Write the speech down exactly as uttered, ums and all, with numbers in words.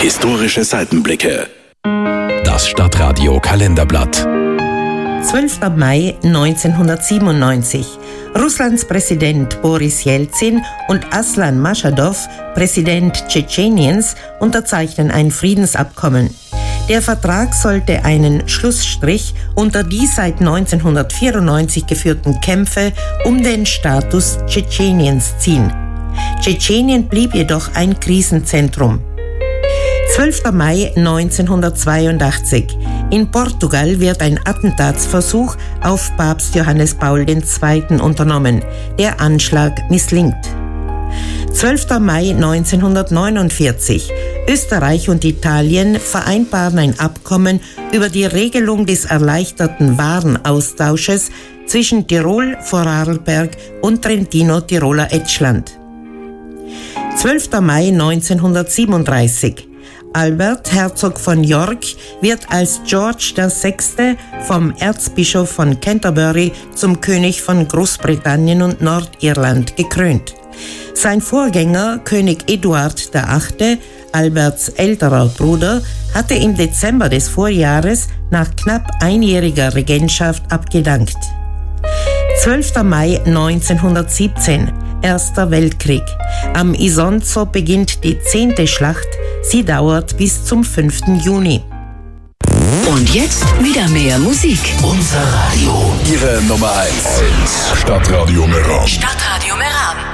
Historische Seitenblicke. Das Stadtradio Kalenderblatt. zwölfter Mai neunzehnhundertsiebenundneunzig. Russlands Präsident Boris Jelzin und Aslan Maschadow, Präsident Tschetscheniens, unterzeichnen ein Friedensabkommen. Der Vertrag sollte einen Schlussstrich unter die seit neunzehnhundertvierundneunzig geführten Kämpfe um den Status Tschetscheniens ziehen. Tschetschenien blieb jedoch ein Krisenzentrum. zwölfter Mai neunzehnhundertzweiundachtzig. In Portugal wird ein Attentatsversuch auf Papst Johannes Paul der Zweite unternommen. Der Anschlag misslingt. zwölfter Mai neunzehnhundertneunundvierzig. Österreich und Italien vereinbaren ein Abkommen über die Regelung des erleichterten Warenaustausches zwischen Tirol, Vorarlberg und Trentino-Tiroler Etschland. zwölfter Mai neunzehnhundertsiebenunddreißig. Albert, Herzog von York, wird als George der Sechste vom Erzbischof von Canterbury zum König von Großbritannien und Nordirland gekrönt. Sein Vorgänger, König Eduard der Achte, Alberts älterer Bruder, hatte im Dezember des Vorjahres nach knapp einjähriger Regentschaft abgedankt. zwölfter Mai neunzehnhundertsiebzehn. Erster Weltkrieg. Am Isonzo beginnt die zehnte Schlacht. Sie dauert bis zum fünften Juni. Und jetzt wieder mehr Musik. Unser Radio. Ihre Nummer eins. Stadtradio Meran. Stadtradio Meran.